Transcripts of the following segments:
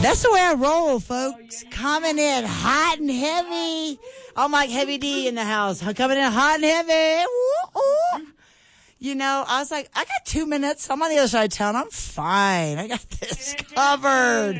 That's the way I roll, folks. Coming in hot and heavy. I'm like Heavy D in the house. Coming in hot and heavy. Ooh, ooh. You know, I was like, I got 2 minutes. I'm on the other side of town. I'm fine. I got this covered.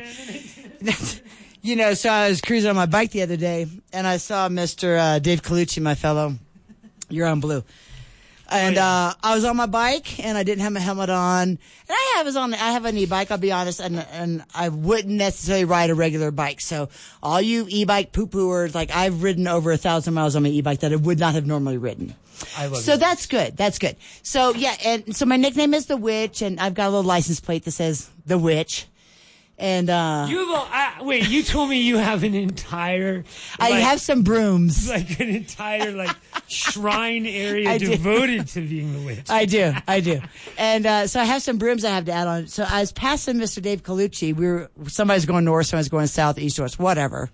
You know, so I was cruising on my bike the other day, and I saw Mr. Dave Colucci, my fellow. You're on blue. And I was on my bike, and I didn't have my helmet on. And I have an e-bike, I'll be honest, and I wouldn't necessarily ride a regular bike. So all you e-bike poo-pooers, like I've ridden over 1,000 miles on my e-bike that I would not have normally ridden. I love so that's good. That's good. So, yeah, and so my nickname is The Witch, and I've got a little license plate that says The Witch. And wait, you told me you have an entire I have some brooms. Like an entire shrine area devoted to being the witch. I do. And so I have some brooms I have to add on. So I was passing Mr. Dave Colucci. Somebody's going north, somebody's going south, east, west, whatever.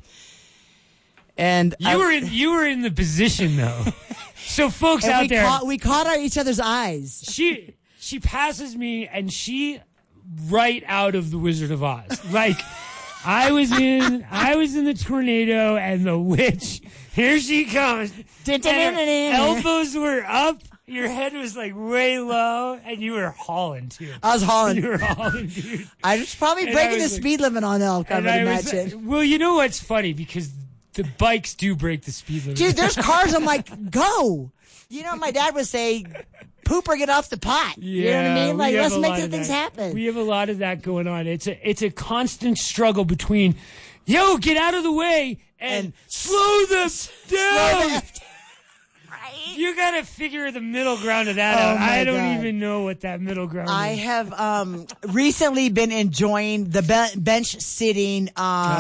And you were in the position though. So folks out there, we caught each other's eyes. She passes me and she right out of the Wizard of Oz. Like I was in the tornado and the witch, here she comes. And her elbows were up, your head was like way low, and you were hauling too. I was hauling. You were hauling, dude. I was probably breaking the speed limit on Elk, I would imagine. Well, you know what's funny? Because the bikes do break the speed limit. Dude, there's cars, I'm like, go. You know, my dad would say, poop or get off the pot. Yeah, you know what I mean? Like, let's make the things happen. We have a lot of that going on. It's a constant struggle between, yo, get out of the way and slow the down. Right? You got to figure the middle ground of that out. I don't even know what that middle ground is. I have recently been enjoying the bench sitting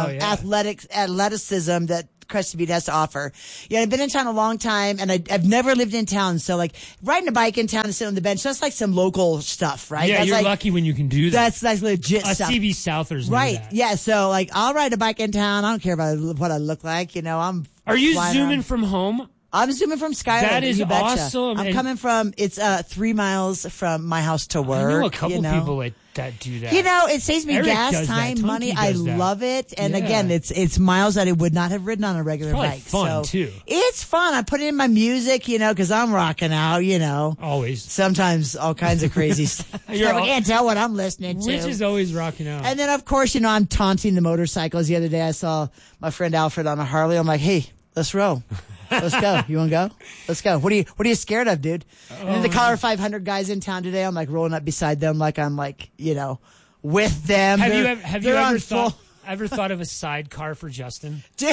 athleticism that Crested Butte has to offer. Yeah, I've been in town a long time, and I've never lived in town. So, like, riding a bike in town and sitting on the bench, that's like some local stuff, right? Yeah, that's you're lucky when you can do that. That's legit stuff. CB Southers right? That. Yeah. So, like, I'll ride a bike in town. I don't care about what I look like. You know, Are you zooming from home? I'm zooming from Skyline. That is awesome. I'm coming from, it's 3 miles from my house to work. I know a couple people that do that. You know, it saves me Eric gas, time, money. I love it. And again, it's miles that I would not have ridden on a regular bike. It's fun, too. It's fun. I put in my music, you know, because I'm rocking out, you know. Always. Sometimes all kinds of crazy stuff. I can't tell what I'm listening to. Which is always rocking out. And then, of course, you know, I'm taunting the motorcycles. The other day I saw my friend Alfred on a Harley. I'm like, hey, let's roll. Let's go. You want to go? Let's go. What are you scared of, dude? And then the Collar 500 guys in town today, I'm like rolling up beside them like I'm like, you know, with them. Have you ever thought of a sidecar for Justin? Dude.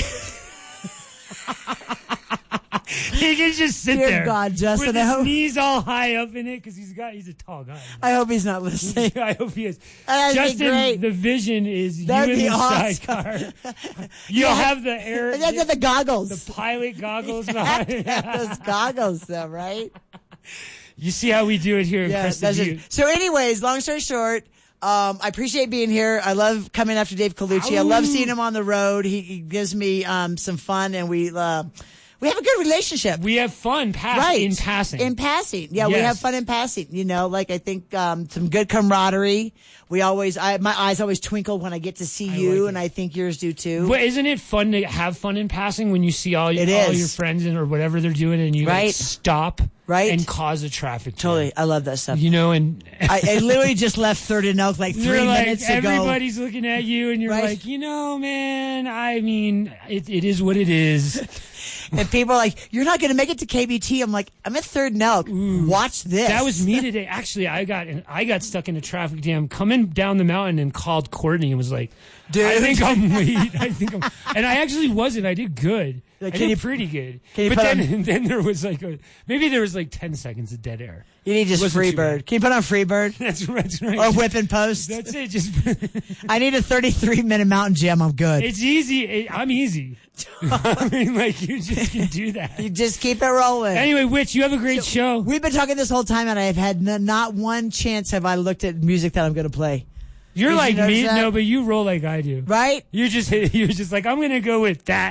He can just sit Dear there God, Justin, with his knees all high up in it because he's a tall guy. I hope he's not listening. I hope he is. Justin, the vision is That'd you in the awesome. sidecar. You'll have the air. That's the goggles. The pilot goggles behind. Those goggles, though, right? You see how we do it here in Crested Butte. So, anyways, long story short. I appreciate being here. I love coming after Dave Colucci. I love seeing him on the road. He gives me some fun, and we have a good relationship. We have fun in passing. In passing. Yeah, we have fun in passing. You know, like I think some good camaraderie. My eyes always twinkle when I get to see you, and I think yours do too. But isn't it fun to have fun in passing when you see all your friends or whatever they're doing and you stop and cause a traffic jam? Totally. I love that stuff. You know, and I literally just left Third and Elk like 3 minutes ago. Everybody's looking at you and you're like, you know, man, I mean, it is what it is. And people are like, you're not going to make it to KBT. I'm like, I'm at Third and Elk. Watch this. That was me today. Actually, I got stuck in a traffic jam coming down the mountain and called Courtney and was like, dude, I think I'm late. And I actually wasn't. I did good. I did pretty good. But then there was maybe there was 10 seconds of dead air. You need just Freebird. Can you put on Freebird? That's right. Or Whip and Post. That's it. I need a 33-minute mountain jam. I'm good. It's easy. I'm easy. I mean, you just can do that. You just keep it rolling. Anyway, Witch, you have a great show. We've been talking this whole time, and I've had not one chance have I looked at music that I'm going to play. You're like me, no, but you roll like I do. Right? You're just like, I'm going to go with that.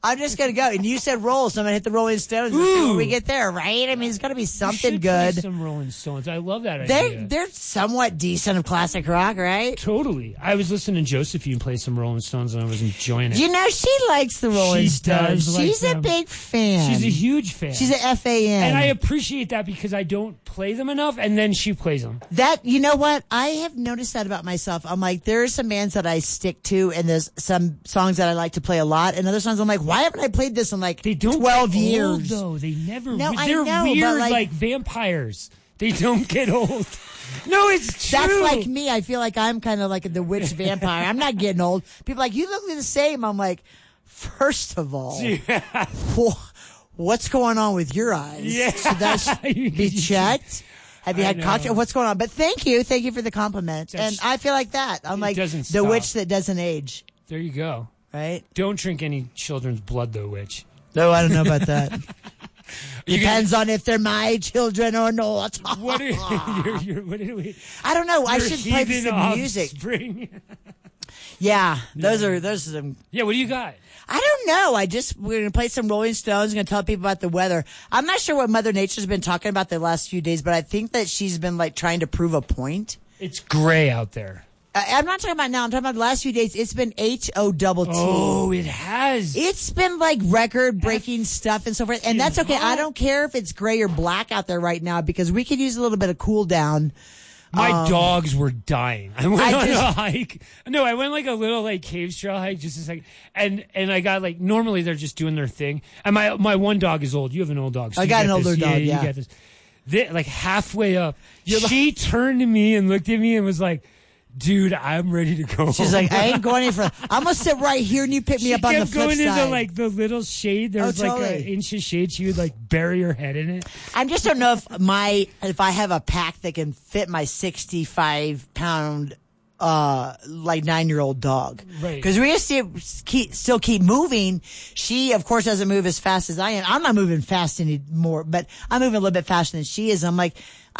I'm just going to go. And you said roll, so I'm going to hit the Rolling Stones and see when we get there, right? I mean, it's got to be something good. Play some Rolling Stones. I love that idea. They're somewhat decent of classic rock, right? Totally. I was listening to Josephine play some Rolling Stones, and I was enjoying it. You know, she likes the Rolling Stones. Does like She's a them. big fan. She's a huge fan. She's a FAN. And I appreciate that because I don't play them enough, and then she plays them. That, you know what? I have noticed that about myself. I'm like, there are some bands that I stick to, and there's some songs that I like to play a lot, and other songs I'm like, why haven't I played this in like They don't 12 get years? old, though. They never. No, I they're know, weird, but like vampires. They don't get old. No, it's true. That's like me. I feel like I'm kind of like the witch vampire. I'm not getting old. People are like, you look the same. I'm like, first of all, what's going on with your eyes? Yeah. Should that be checked? Have you had cocktail? What's going on? But thank you for the compliment. And I feel like that. I'm like the witch that doesn't age. There you go. Right? Don't drink any children's blood, though, witch. No, I don't know about that. Depends on if they're my children or not. What are we? I don't know. I should play some music. Yeah, those are some. Yeah, what do you got? I don't know. We're going to play some Rolling Stones. Going to tell people about the weather. I'm not sure what Mother Nature's been talking about the last few days, but I think that she's been like trying to prove a point. It's gray out there. I'm not talking about now. I'm talking about the last few days. It's been HOTT. Oh, it has. It's been like record-breaking stuff and so forth. And that's okay. I don't care if it's gray or black out there right now because we could use a little bit of cool down. My dogs were dying. I went on a hike. No, I went like a little like cave trail hike just a second. And I got like, normally they're just doing their thing. And my one dog is old. You have an old dog. So I got an older dog, You get this. Like halfway up, she turned to me and looked at me and was like, dude, I'm ready to go. She's like, I ain't going any further. I'm going to sit right here and you pick me up on the flip side. She kept going into like the little shade. There was like an inch of shade. She would like bury her head in it. I just don't know if I have a pack that can fit my 65-pound like 9-year-old dog. Right. Because we still keep moving. She, of course, doesn't move as fast as I am. I'm not moving fast anymore, but I'm moving a little bit faster than she is. I'm like,